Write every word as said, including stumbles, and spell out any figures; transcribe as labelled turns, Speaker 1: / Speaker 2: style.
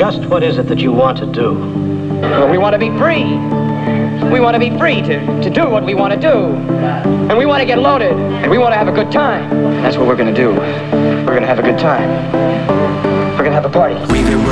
Speaker 1: Just what is it that you want to do?
Speaker 2: Well, we want to be free. We want to be free to, to do what we want to do. And we want to get loaded. And we want to have a good time. That's what we're going to do. We're going to have a good time. We're going to have a party.
Speaker 3: We've been